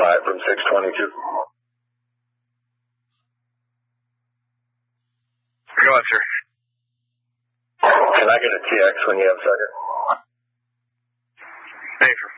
5 from 622. Go on, sir. Can I get a TX when you have a second? Affirm.